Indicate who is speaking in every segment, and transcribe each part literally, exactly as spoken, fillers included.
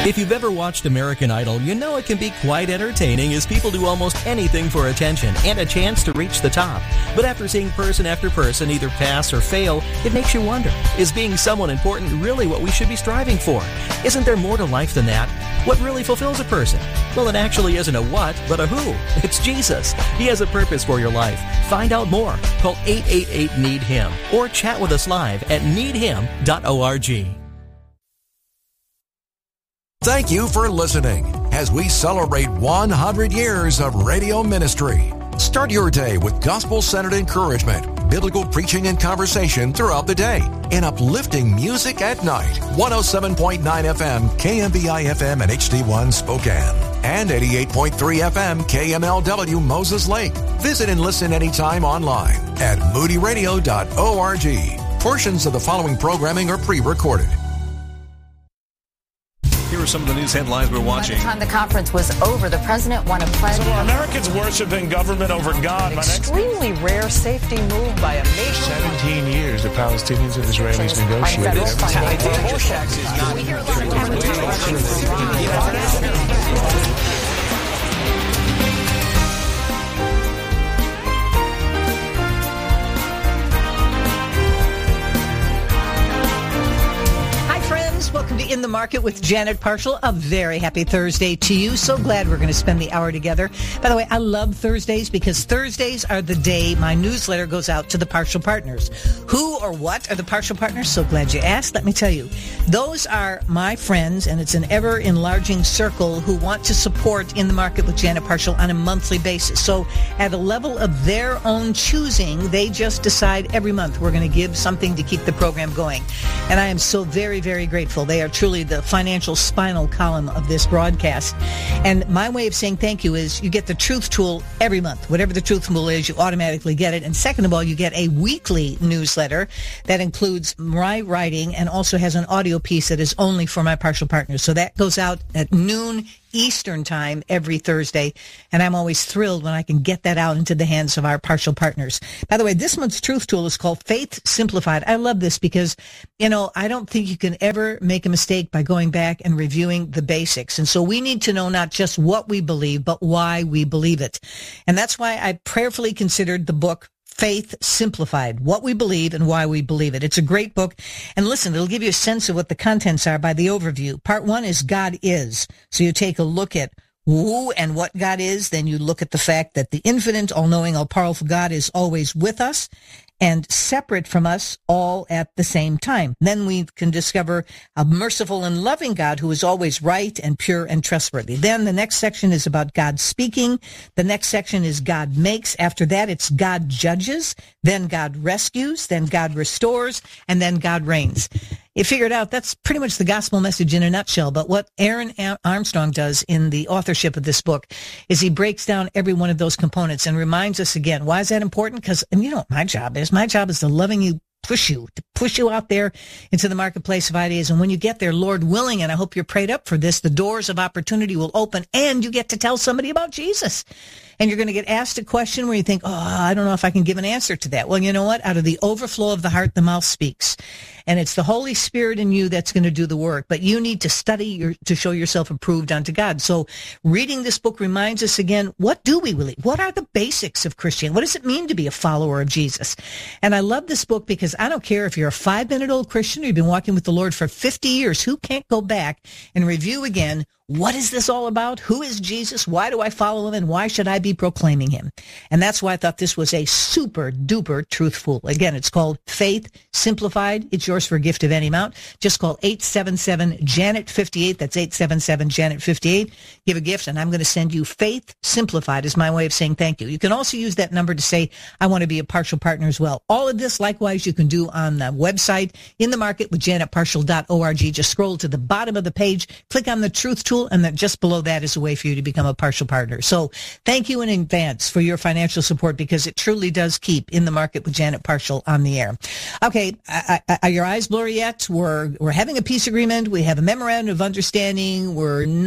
Speaker 1: If you've ever watched American Idol, you know it can be quite entertaining as people do almost anything for attention and a chance to reach the top. But after seeing person after person either pass or fail, it makes you wonder, is being someone important really what we should be striving for? Isn't there more to life than that? What really fulfills a person? Well, it actually isn't a what, but a who. It's Jesus. He has a purpose for your life. Find out more. Call eight eight eight, need him or chat with us live at need him dot org.
Speaker 2: Thank you for listening as we celebrate one hundred years of radio ministry. Start your day with gospel-centered encouragement, biblical preaching and conversation throughout the day, and uplifting music at night. one oh seven point nine F M, K M B I F M and H D one Spokane, and eighty-eight point three F M, K M L W Moses Lake. Visit and listen anytime online at moody radio dot org. Portions of the following programming are pre-recorded.
Speaker 3: Here are some of the news headlines we're watching.
Speaker 4: By the time the conference was over, the president won a pledge.
Speaker 5: So are Americans worshiping government over God?
Speaker 6: Extremely rare safety move by a major...
Speaker 5: seventeen years the Palestinians and Israelis negotiated.
Speaker 4: We hear a lot of
Speaker 6: Welcome to In the Market with Janet Parshall. A very happy Thursday to you. So glad we're going to spend the hour together. By the way, I love Thursdays because Thursdays are the day my newsletter goes out to the Parshall Partners. Who or what are the Parshall Partners? So glad you asked. Let me tell you. Those are my friends, and it's an ever-enlarging circle who want to support In the Market with Janet Parshall on a monthly basis. So at a level of their own choosing, they just decide every month we're going to give something to keep the program going. And I am so very, very grateful. They are truly the financial spinal column of this broadcast. And my way of saying thank you is you get the Truth Tool every month. Whatever the Truth Tool is, you automatically get it. And second of all, you get a weekly newsletter that includes my writing and also has an audio piece that is only for my Parshall Partners. So that goes out at noon Eastern time every Thursday, and I'm always thrilled when I can get that out into the hands of our Parshall Partners. By the way, this month's Truth Tool is called Faith Simplified. I love this because, you know, I don't think you can ever make a mistake by going back and reviewing the basics. And so we need to know not just what we believe, but why we believe it. And that's why I prayerfully considered the book Faith Simplified, What We Believe and Why We Believe It. It's a great book. And listen, it'll give you a sense of what the contents are by the overview. Part one is God is. So you take a look at who and what God is. Then you look at the fact that the infinite, all-knowing, all-powerful God is always with us and separate from us all at the same time. Then we can discover a merciful and loving God who is always right and pure and trustworthy. Then the next section is about God speaking. The next section is God makes. After that, it's God judges. Then God rescues. Then God restores. And then God reigns. You figure it out. That's pretty much the gospel message in a nutshell. But what Aaron Armstrong does in the authorship of this book is he breaks down every one of those components and reminds us again. Why is that important? Because, and you know what my job is. My job is to loving you, push you, to push you out there into the marketplace of ideas. And when you get there, Lord willing, and I hope you're prayed up for this, the doors of opportunity will open and you get to tell somebody about Jesus. And you're going to get asked a question where you think, oh, I don't know if I can give an answer to that. Well, you know what? Out of the overflow of the heart, the mouth speaks. And it's the Holy Spirit in you that's going to do the work. But you need to study your, to show yourself approved unto God. So reading this book reminds us again, what do we believe? What are the basics of Christianity? What does it mean to be a follower of Jesus? And I love this book because I don't care if you're a five-minute-old Christian or you've been walking with the Lord for fifty years. Who can't go back and review again, what is this all about? Who is Jesus? Why do I follow him? And why should I be proclaiming him? And that's why I thought this was a super duper truthful. Again, it's called Faith Simplified. It's yours for a gift of any amount. Just call eight seven seven, Janet fifty-eight. That's eight seven seven, Janet fifty-eight. Give a gift, and I'm going to send you Faith Simplified as my way of saying thank you. You can also use that number to say, I want to be a Parshall Partner as well. All of this, likewise, you can do on the website, In the Market with janet parshall dot org. Just scroll to the bottom of the page, click on the Truth Tool, and then just below that is a way for you to become a Parshall Partner. So thank you in advance for your financial support because it truly does keep In the Market with Janet Parshall on the air. Okay, I, I, are your eyes blurry yet? We're, we're having a peace agreement. We have a memorandum of understanding. We're not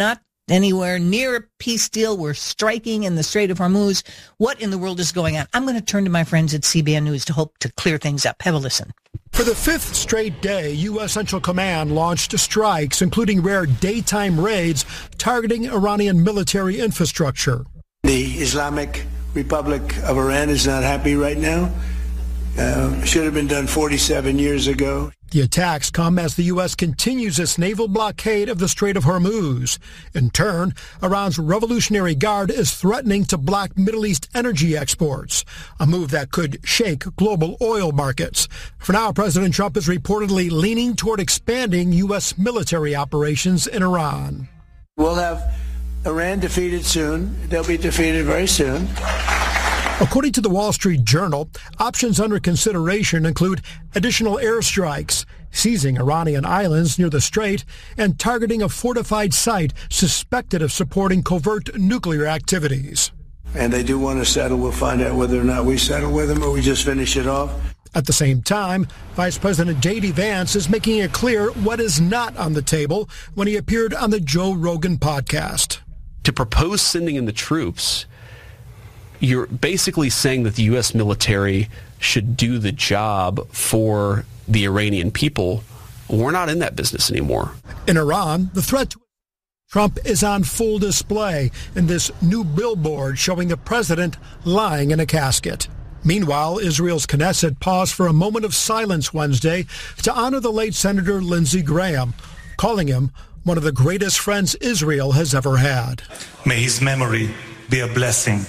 Speaker 6: anywhere near a peace deal. We're striking in the Strait of Hormuz. What in the world is going on? I'm going to turn to my friends at C B N News to hope to clear things up. Have a listen.
Speaker 7: For the fifth straight day, U S. Central Command launched strikes, including rare daytime raids targeting Iranian military infrastructure.
Speaker 8: The Islamic Republic of Iran is not happy right now. Uh, should have been done forty-seven years ago.
Speaker 7: The attacks come as the U S continues its naval blockade of the Strait of Hormuz. In turn, Iran's Revolutionary Guard is threatening to block Middle East energy exports, a move that could shake global oil markets. For now, President Trump is reportedly leaning toward expanding U S military operations in Iran.
Speaker 8: We'll have Iran defeated soon. They'll be defeated very soon.
Speaker 7: According to the Wall Street Journal, options under consideration include additional airstrikes, seizing Iranian islands near the strait, and targeting a fortified site suspected of supporting covert nuclear activities.
Speaker 8: And they do want to settle. We'll find out whether or not we settle with them or we just finish it off.
Speaker 7: At the same time, Vice President J D. Vance is making it clear what is not on the table when he appeared on the Joe Rogan podcast.
Speaker 9: To propose sending in the troops, you're basically saying that the U S military should do the job for the Iranian people. We're not in that business anymore.
Speaker 7: In Iran, the threat to Trump is on full display in this new billboard showing the president lying in a casket. Meanwhile, Israel's Knesset paused for a moment of silence Wednesday to honor the late Senator Lindsey Graham, calling him one of the greatest friends Israel has ever had.
Speaker 10: May his memory be a blessing.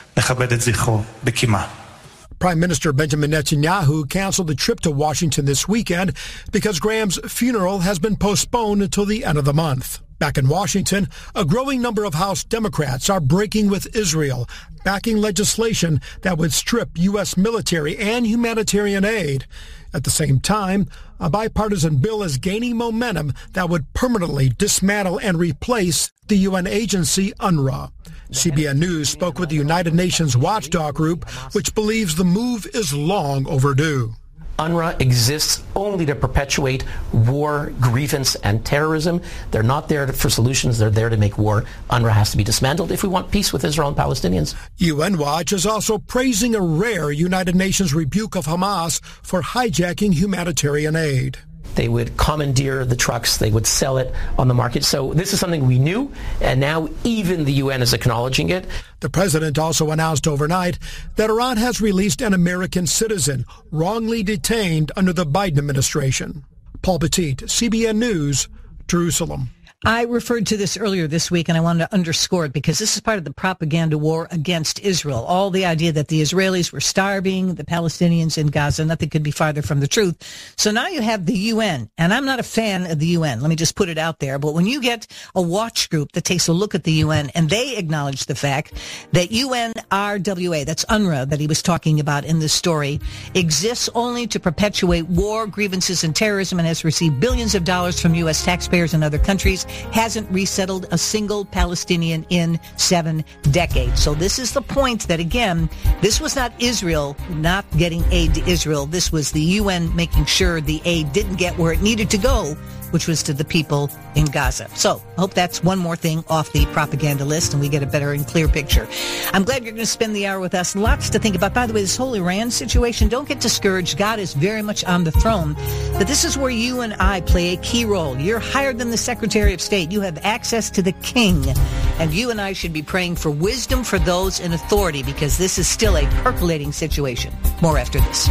Speaker 7: Prime Minister Benjamin Netanyahu canceled the trip to Washington this weekend because Graham's funeral has been postponed until the end of the month. Back in Washington, a growing number of House Democrats are breaking with Israel, backing legislation that would strip U S military and humanitarian aid. At the same time, a bipartisan bill is gaining momentum that would permanently dismantle and replace the U N agency UNRWA. C B N News spoke with the United Nations watchdog group, which believes the move is long overdue.
Speaker 11: UNRWA exists only to perpetuate war, grievance, and terrorism. They're not there for solutions. They're there to make war. UNRWA has to be dismantled if we want peace with Israel and Palestinians.
Speaker 7: U N Watch is also praising a rare United Nations rebuke of Hamas for hijacking humanitarian aid.
Speaker 11: They would commandeer the trucks. They would sell it on the market. So this is something we knew, and now even the U N is acknowledging it.
Speaker 7: The president also announced overnight that Iran has released an American citizen wrongly detained under the Biden administration. Paul Petit, C B N News, Jerusalem.
Speaker 6: I referred to this earlier this week, and I wanted to underscore it because this is part of the propaganda war against Israel. All the idea that the Israelis were starving the Palestinians in Gaza, nothing could be farther from the truth. So now you have the U N, and I'm not a fan of the U N. Let me just put it out there. But when you get a watch group that takes a look at the U N, and they acknowledge the fact that U N R W A, that's UNRWA that he was talking about in this story, exists only to perpetuate war, grievances, and terrorism, and has received billions of dollars from U S taxpayers and other countries, hasn't resettled a single Palestinian in seven decades. So this is the point that, again, this was not Israel not getting aid to Israel. This was the U N making sure the aid didn't get where it needed to go, which was to the people in Gaza. So I hope that's one more thing off the propaganda list and we get a better and clear picture. I'm glad you're going to spend the hour with us. Lots to think about. By the way, this whole Iran situation, don't get discouraged. God is very much on the throne. But this is where you and I play a key role. You're higher than the Secretary of State. You have access to the king. And you and I should be praying for wisdom for those in authority because this is still a percolating situation. More after this.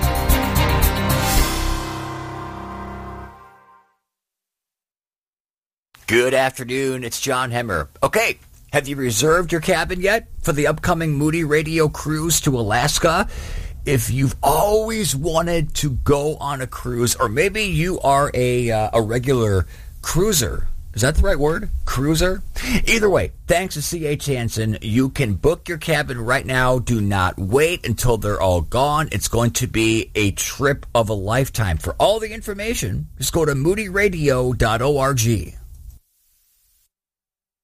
Speaker 12: Good afternoon, it's John Hemmer. Okay, have you reserved your cabin yet for the upcoming Moody Radio cruise to Alaska? If you've always wanted to go on a cruise, or maybe you are a uh, a regular cruiser, is that the right word? Cruiser? Either way, thanks to C H Hansen, you can book your cabin right now. Do not wait until they're all gone. It's going to be a trip of a lifetime. For all the information, just go to moody radio dot org.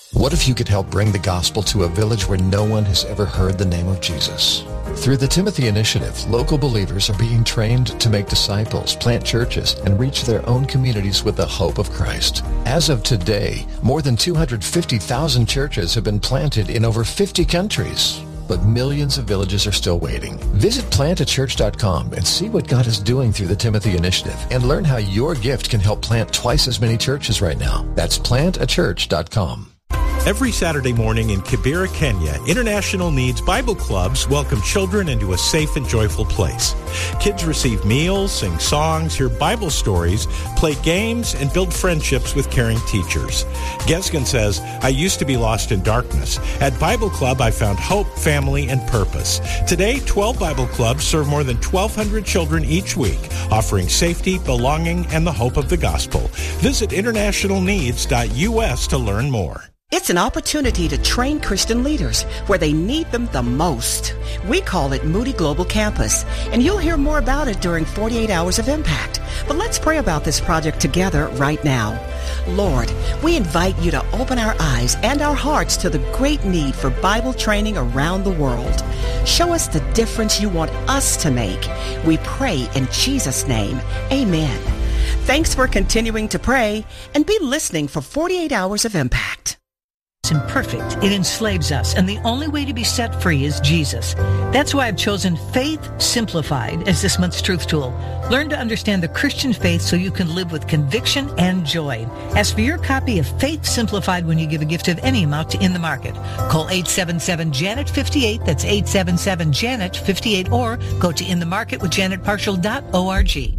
Speaker 13: What if you could help bring the gospel to a village where no one has ever heard the name of Jesus? Through the Timothy Initiative, local believers are being trained to make disciples, plant churches, and reach their own communities with the hope of Christ. As of today, more than two hundred fifty thousand churches have been planted in over fifty countries. But millions of villages are still waiting. Visit plant a church dot com and see what God is doing through the Timothy Initiative and learn how your gift can help plant twice as many churches right now. That's plant a church dot com.
Speaker 14: Every Saturday morning in Kibera, Kenya, International Needs Bible Clubs welcome children into a safe and joyful place. Kids receive meals, sing songs, hear Bible stories, play games, and build friendships with caring teachers. Gesgen says, I used to be lost in darkness. At Bible Club, I found hope, family, and purpose. Today, twelve Bible Clubs serve more than twelve hundred children each week, offering safety, belonging, and the hope of the gospel. Visit international needs dot U S to learn more.
Speaker 15: It's an opportunity to train Christian leaders where they need them the most. We call it Moody Global Campus, and you'll hear more about it during forty-eight Hours of Impact. But let's pray about this project together right now. Lord, we invite you to open our eyes and our hearts to the great need for Bible training around the world. Show us the difference you want us to make. We pray in Jesus' name. Amen. Thanks for continuing to pray, and be listening for forty-eight Hours of Impact.
Speaker 6: Imperfect. It enslaves us, and the only way to be set free is Jesus. That's why I've chosen Faith Simplified as this month's truth tool. Learn to understand the Christian faith so you can live with conviction and joy. Ask for your copy of Faith Simplified when you give a gift of any amount to In the Market. Call eight seven seven Janet fifty-eight. That's eight seven seven Janet fifty-eight, or go to in the market with janet partial dot org.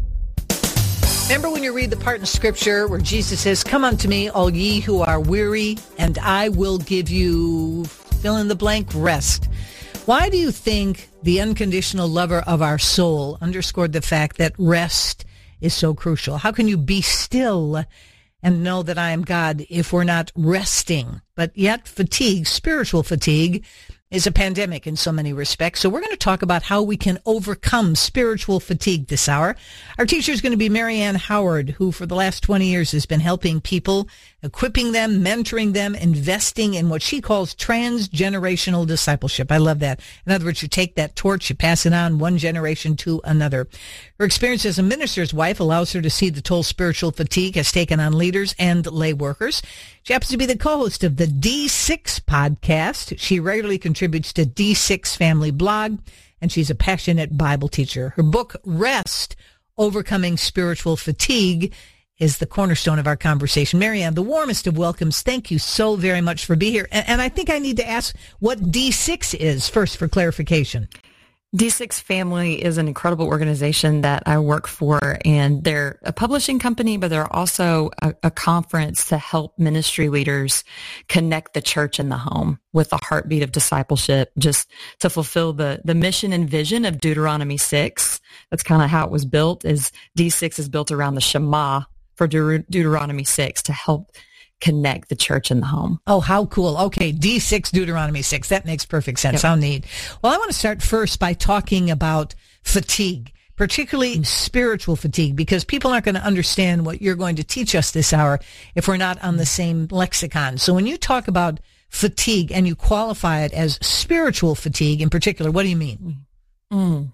Speaker 6: Remember when you read the part in Scripture where Jesus says, come unto me, all ye who are weary, and I will give you fill in the blank rest. Why do you think the unconditional lover of our soul underscored the fact that rest is so crucial? How can you be still and know that I am God if we're not resting? But yet fatigue, spiritual fatigue, is a pandemic in so many respects. So we're going to talk about how we can overcome spiritual fatigue this hour. Our teacher is going to be Marianne Howard, who for the last twenty years has been helping people, equipping them, mentoring them, investing in what she calls transgenerational discipleship. I love that. In other words, you take that torch, you pass it on one generation to another. Her experience as a minister's wife allows her to see the toll spiritual fatigue has taken on leaders and lay workers. She happens to be the co-host of the D six podcast. She regularly contributes to D six Family Blog, and she's a passionate Bible teacher. Her book, Rest, Overcoming Spiritual Fatigue, is the cornerstone of our conversation. Marianne, the warmest of welcomes. Thank you so very much for being here. And, and I think I need to ask what D six is first for clarification.
Speaker 16: D six Family is an incredible organization that I work for, and they're a publishing company, but they're also a, a conference to help ministry leaders connect the church and the home with the heartbeat of discipleship, just to fulfill the, the mission and vision of Deuteronomy six. That's kind of how it was built. Is D six is built around the Shema for Deut- Deuteronomy six to help connect the church and the home.
Speaker 6: Oh, how cool. Okay, D six, Deuteronomy six. That makes perfect sense.
Speaker 16: Yep.
Speaker 6: How neat. Well, I want to start first by talking about fatigue, particularly spiritual fatigue, because people aren't going to understand what you're going to teach us this hour if we're not on the same lexicon. So when you talk about fatigue and you qualify it as spiritual fatigue in particular, what do you mean?
Speaker 16: Mm.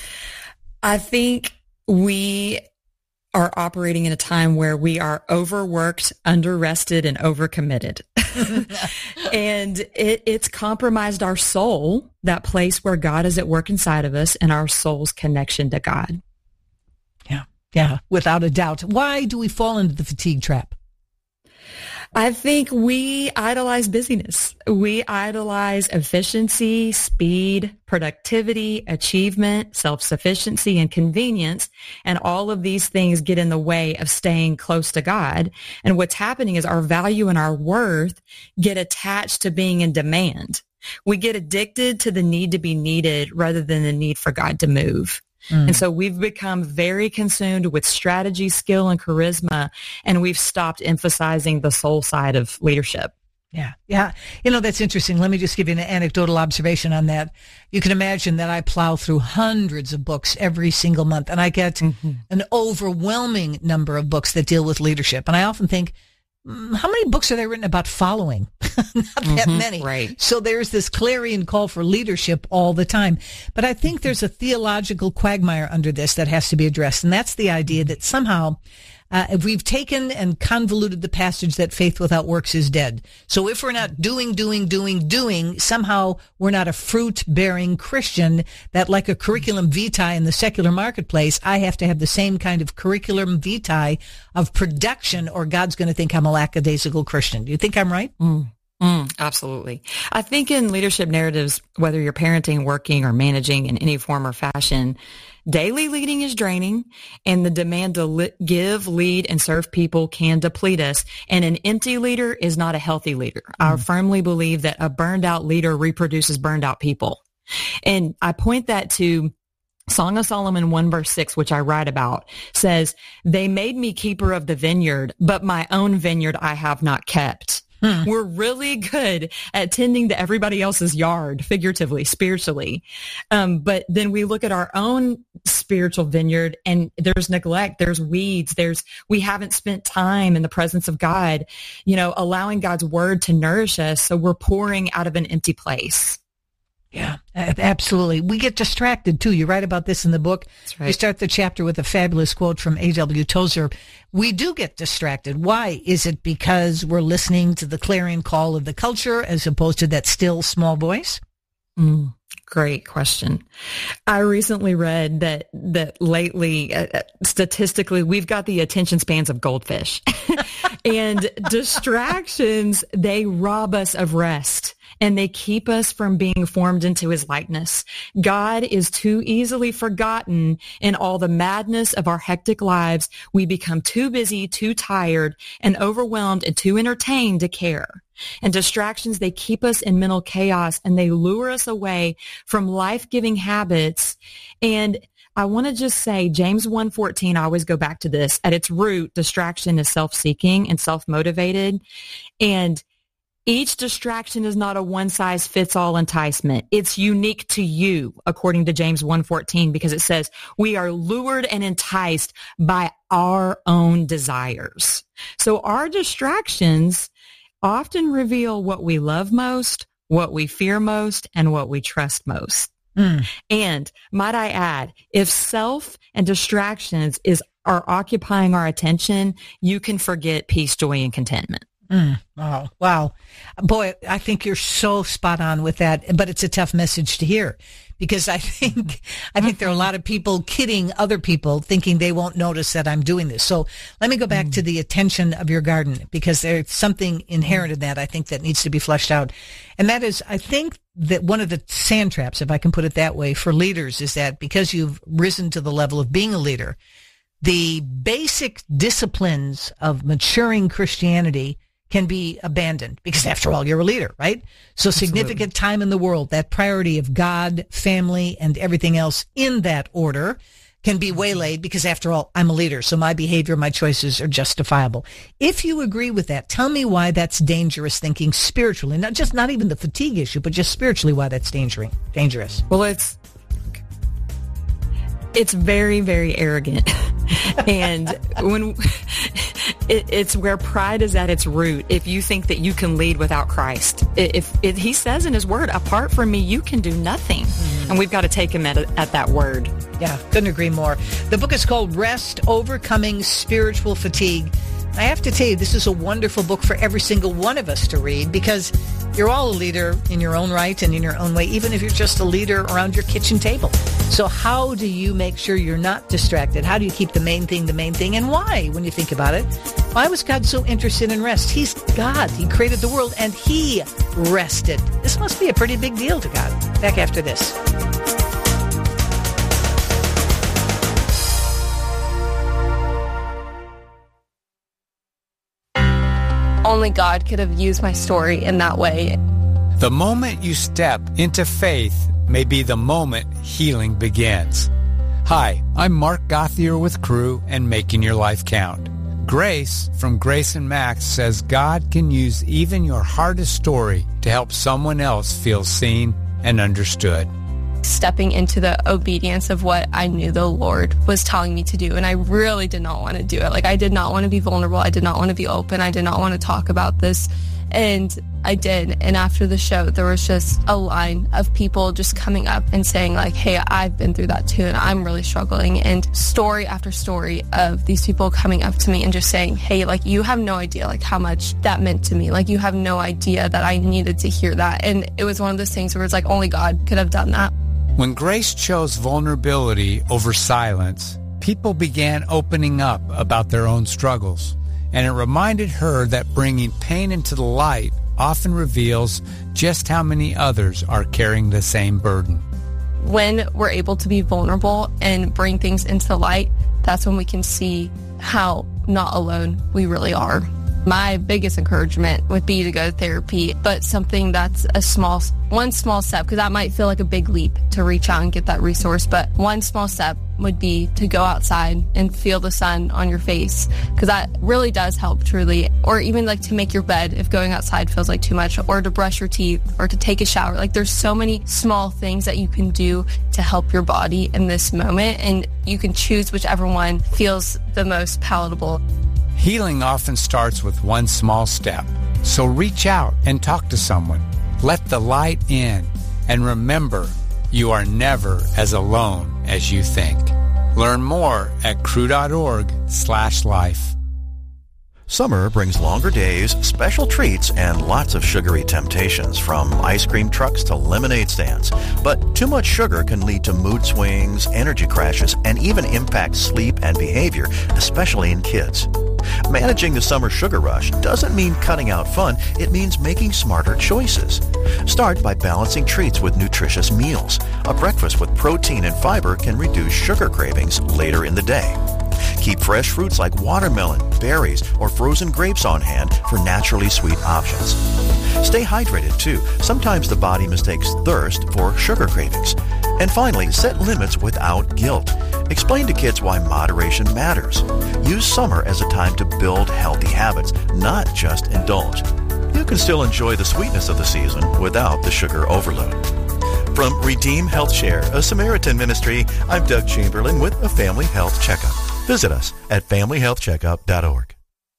Speaker 16: I think we are operating in a time where we are overworked, underrested, and overcommitted. And it, it's compromised our soul, that place where God is at work inside of us, and our soul's connection to God.
Speaker 6: Yeah, yeah, without a doubt. Why do we fall into the fatigue trap?
Speaker 16: I think we idolize busyness. We idolize efficiency, speed, productivity, achievement, self-sufficiency, and convenience. And all of these things get in the way of staying close to God. And what's happening is our value and our worth get attached to being in demand. We get addicted to the need to be needed rather than the need for God to move. Mm. And so we've become very consumed with strategy, skill, and charisma, and we've stopped emphasizing the soul side of leadership.
Speaker 6: Yeah, yeah. You know, that's interesting. Let me just give you an anecdotal observation on that. You can imagine that I plow through hundreds of books every single month, and I get mm-hmm. an overwhelming number of books that deal with leadership. And I often think, how many books are there written about following? Not that
Speaker 16: Mm-hmm,
Speaker 6: many.
Speaker 16: right.
Speaker 6: So there's this clarion call for leadership all the time. But I think there's a theological quagmire under this that has to be addressed. And that's the idea that somehow uh, if we've taken and convoluted the passage that faith without works is dead. So if we're not doing, doing, doing, doing, somehow we're not a fruit-bearing Christian, that like a curriculum vitae in the secular marketplace, I have to have the same kind of curriculum vitae of production or God's going to think I'm a lackadaisical Christian. Do you think I'm right?
Speaker 16: Mm. Mm, absolutely. I think in leadership narratives, whether you're parenting, working, or managing in any form or fashion, daily leading is draining, and the demand to li- give, lead, and serve people can deplete us. And an empty leader is not a healthy leader. Mm. I firmly believe that a burned out leader reproduces burned out people. And I point that to Song of Solomon one verse six, which I write about, says, "They made me keeper of the vineyard, but my own vineyard I have not kept." Hmm. We're really good at tending to everybody else's yard, figuratively, spiritually. Um, but then we look at our own spiritual vineyard and there's neglect, there's weeds, there's, we haven't spent time in the presence of God, you know, allowing God's word to nourish us. So we're pouring out of an empty place.
Speaker 6: Yeah, absolutely. We get distracted, too. You write about this in the book.
Speaker 16: That's right.
Speaker 6: You start the chapter with a fabulous quote from A W Tozer. We do get distracted. Why? Is it because we're listening to the clarion call of the culture as opposed to that still small voice?
Speaker 16: Mm, great question. I recently read that that lately, uh, statistically, we've got the attention spans of goldfish. And distractions, they rob us of rest. And they keep us from being formed into his likeness. God is too easily forgotten in all the madness of our hectic lives. We become too busy, too tired, and overwhelmed and too entertained to care. And distractions, they keep us in mental chaos and they lure us away from life-giving habits. And I want to just say, James one fourteen, I always go back to this. At its root, distraction is self-seeking and self-motivated. And each distraction is not a one-size-fits-all enticement. It's unique to you, according to James one fourteen, because it says, we are lured and enticed by our own desires. So our distractions often reveal what we love most, what we fear most, and what we trust most. Mm. And might I add, if self and distractions is are occupying our attention, you can forget peace, joy, and contentment.
Speaker 6: Mm. Oh, wow. Boy, I think you're so spot on with that, but it's a tough message to hear because I think, I think there are a lot of people kidding other people thinking they won't notice that I'm doing this. So let me go back mm. to the attention of your garden because there's something inherent in that I think that needs to be fleshed out. And that is, I think that one of the sand traps, if I can put it that way, for leaders is that because you've risen to the level of being a leader, the basic disciplines of maturing Christianity can be abandoned because after all, you're a leader, right? So Absolutely. Significant time in the world, that priority of God, family, and everything else in that order can be waylaid because after all, I'm a leader. So my behavior, my choices are justifiable. If you agree with that, tell me why that's dangerous thinking spiritually, not just, not even the fatigue issue, but just spiritually why that's dangerous. dangerous.
Speaker 16: Well, it's, it's very, very arrogant. And when it, it's where pride is at its root. If you think that you can lead without Christ, if, if he says in his word, apart from me, you can do nothing. Mm-hmm. And we've got to take him at, at that word.
Speaker 6: Yeah, couldn't agree more. The book is called Rest, Overcoming Spiritual Fatigue. I have to tell you, this is a wonderful book for every single one of us to read because you're all a leader in your own right and in your own way, even if you're just a leader around your kitchen table. So how do you make sure you're not distracted? How do you keep the main thing the main thing? And why, when you think about it? Why was God so interested in rest? He's God. He created the world and he rested. This must be a pretty big deal to God. Back after this.
Speaker 17: Only God could have used my story in that way.
Speaker 18: The moment you step into faith may be the moment healing begins. Hi, I'm Mark Gothier with Crew and Making Your Life Count. Grace from Grace and Max says God can use even your hardest story to help someone else feel seen and understood.
Speaker 17: stepping into the obedience of what I knew the Lord was telling me to do. And I really did not want to do it. Like, I did not want to be vulnerable. I did not want to be open. I did not want to talk about this. And I did. And after the show, there was just a line of people just coming up and saying, like, hey, I've been through that too, and I'm really struggling. And story after story of these people coming up to me and just saying, hey, like, you have no idea, like, how much that meant to me. Like, you have no idea that I needed to hear that. And it was one of those things where it's like, only God could have done that.
Speaker 18: When Grace chose vulnerability over silence, people began opening up about their own struggles. And it reminded her that bringing pain into the light often reveals just how many others are carrying the same burden.
Speaker 17: When we're able to be vulnerable and bring things into the light, that's when we can see how not alone we really are. My biggest encouragement would be to go to therapy, but something that's a small, one small step, because that might feel like a big leap to reach out and get that resource, but one small step would be to go outside and feel the sun on your face, because that really does help, truly. Or even like to make your bed if going outside feels like too much, or to brush your teeth, or to take a shower. Like, there's so many small things that you can do to help your body in this moment, and you can choose whichever one feels the most palatable.
Speaker 18: Healing often starts with one small step. So reach out and talk to someone. Let the light in. And remember, you are never as alone as you think. Learn more at crew.org slash life.
Speaker 19: Summer brings longer days, special treats, and lots of sugary temptations, from ice cream trucks to lemonade stands. But too much sugar can lead to mood swings, energy crashes, and even impact sleep and behavior, especially in kids. Managing the summer sugar rush doesn't mean cutting out fun. It means making smarter choices. Start by balancing treats with nutritious meals. A breakfast with protein and fiber can reduce sugar cravings later in the day. Keep fresh fruits like watermelon, berries, or frozen grapes on hand for naturally sweet options. Stay hydrated, too. Sometimes the body mistakes thirst for sugar cravings. And finally, set limits without guilt. Explain to kids why moderation matters. Use summer as a time to build healthy habits, not just indulge. You can still enjoy the sweetness of the season without the sugar overload. From Redeem Health Share, a Samaritan ministry, I'm Doug Chamberlain with a Family Health Checkup. Visit us at family health checkup dot org.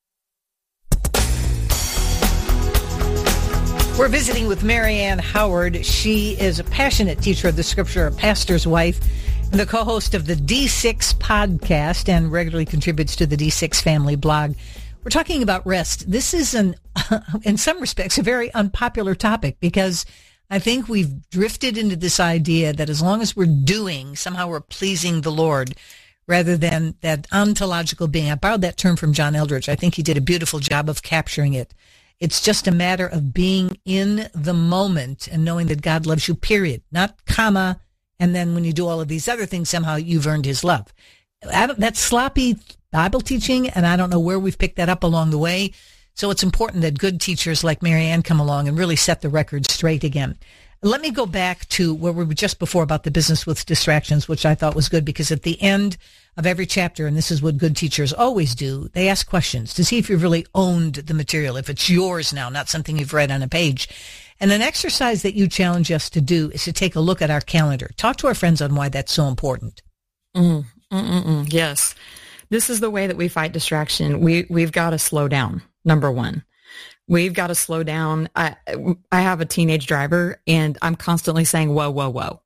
Speaker 6: We're visiting with Marianne Howard. She is a passionate teacher of the Scripture, a pastor's wife, and the co-host of the D six podcast, and regularly contributes to the D six Family blog. We're talking about rest. This is, an, in some respects, a very unpopular topic, because I think we've drifted into this idea that as long as we're doing, somehow we're pleasing the Lord, rather than that ontological being. I borrowed that term from John Eldridge. I think he did a beautiful job of capturing it. It's just a matter of being in the moment and knowing that God loves you, period. Not comma, and then when you do all of these other things, somehow you've earned his love. That's sloppy Bible teaching, and I don't know where we've picked that up along the way. So it's important that good teachers like Marianne come along and really set the record straight again. Let me go back to where we were just before about the business with distractions, which I thought was good, because at the end of every chapter, and this is what good teachers always do, they ask questions to see if you've really owned the material, if it's yours now, not something you've read on a page. And an exercise that you challenge us to do is to take a look at our calendar. Talk to our friends on why that's so important.
Speaker 16: Mm, mm, mm, mm. Yes. This is the way that we fight distraction. We, we've got to slow down, number one. We've got to slow down. I I have a teenage driver, and I'm constantly saying, whoa, whoa, whoa,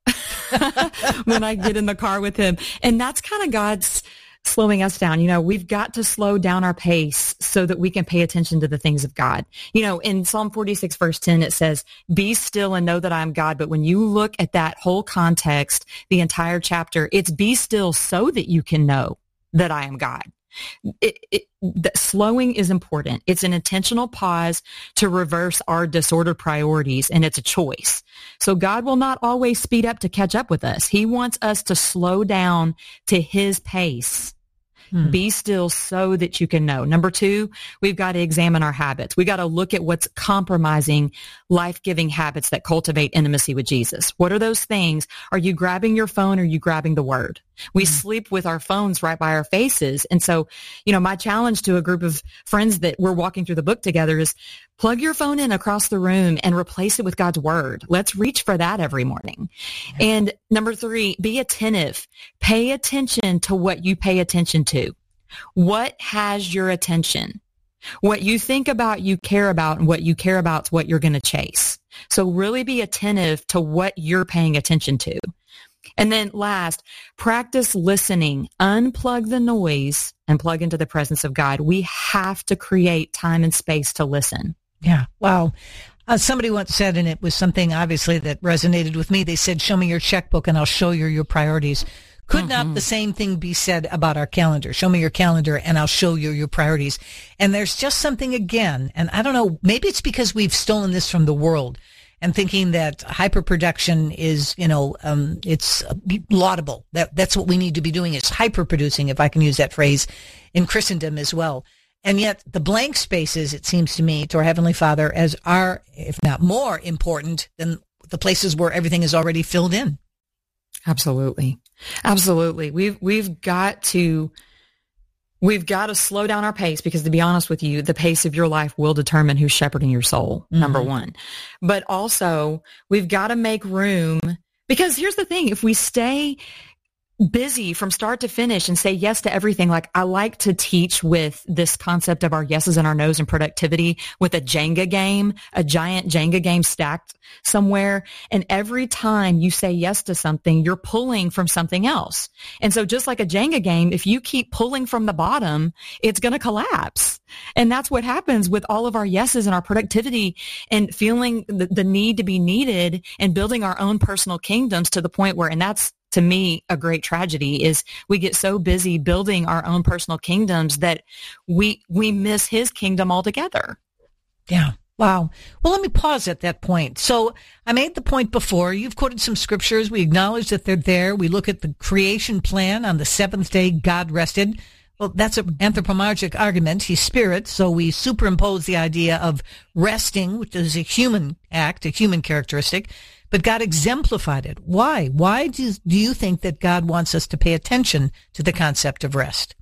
Speaker 16: when I get in the car with him. And that's kind of God's slowing us down. You know, we've got to slow down our pace so that we can pay attention to the things of God. You know, in Psalm forty-six, verse ten, it says, be still and know that I am God. But when you look at that whole context, the entire chapter, it's be still so that you can know that I am God. It, it, the slowing is important. It's an intentional pause to reverse our disordered priorities, and it's a choice. So God will not always speed up to catch up with us. He wants us to slow down to his pace. Hmm. Be still so that you can know. Number two, we've got to examine our habits. We got to look at what's compromising life-giving habits that cultivate intimacy with Jesus. What are those things? Are you grabbing your phone or are you grabbing the word? We hmm. sleep with our phones right by our faces. And so, you know, my challenge to a group of friends that we're walking through the book together is Plug your phone in across the room and replace it with God's word. Let's reach for that every morning. And number three, be attentive. Pay attention to what you pay attention to. What has your attention? What you think about, you care about, and what you care about is what you're going to chase. So really be attentive to what you're paying attention to. And then last, practice listening. Unplug the noise and plug into the presence of God. We have to create time and space to listen.
Speaker 6: Yeah. Wow. Uh, somebody once said, and it was something obviously that resonated with me, they said, show me your checkbook and I'll show you your priorities. Could mm-hmm. not the same thing be said about our calendar? Show me your calendar and I'll show you your priorities. And there's just something again, and I don't know, maybe it's because we've stolen this from the world and thinking that hyperproduction is, you know, um, it's laudable. That that's what we need to be doing is hyperproducing, if I can use that phrase, in Christendom as well. And yet the blank spaces, it seems to me, to our Heavenly Father as are, if not more important than the places where everything is already filled in.
Speaker 16: Absolutely. Absolutely. We've, we've got to, we've got to slow down our pace because, to be honest with you, the pace of your life will determine who's shepherding your soul, mm-hmm. number one. But also we've got to make room, because here's the thing. If we stay busy from start to finish and say yes to everything. Like, I like to teach with this concept of our yeses and our nos and productivity with a Jenga game, a giant Jenga game stacked somewhere. And every time you say yes to something, you're pulling from something else. And so just like a Jenga game, if you keep pulling from the bottom, it's going to collapse. And that's what happens with all of our yeses and our productivity and feeling the, the need to be needed and building our own personal kingdoms to the point where, and that's, to me, a great tragedy, is we get so busy building our own personal kingdoms that we we miss his kingdom altogether.
Speaker 6: Yeah. Wow. Well, let me pause at that point. So I made the point before. You've quoted some scriptures. We acknowledge that they're there. We look at the creation plan. On the seventh day, God rested. Well, that's an anthropomorphic argument. He's spirit. So we superimpose the idea of resting, which is a human act, a human characteristic. But God exemplified it. Why? Why do, do you think that God wants us to pay attention to the concept of rest?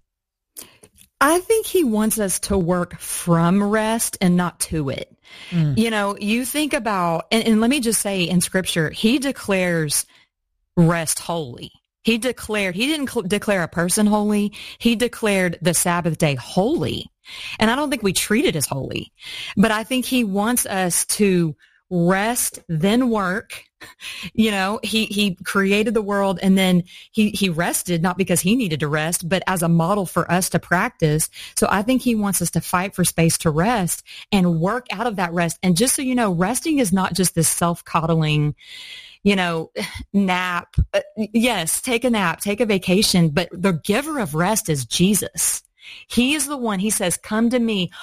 Speaker 16: I think he wants us to work from rest and not to it. Mm. You know, you think about, and, and let me just say in Scripture, he declares rest holy. He declared, he didn't cl- declare a person holy. He declared the Sabbath day holy. And I don't think we treat it as holy. But I think he wants us to rest, then work. You know, he, he created the world and then he, he rested, not because he needed to rest, but as a model for us to practice. So I think he wants us to fight for space to rest and work out of that rest. And just so you know, resting is not just this self-coddling, you know, nap. Uh, yes, take a nap, take a vacation, but the giver of rest is Jesus. He is the one, he says, come to me,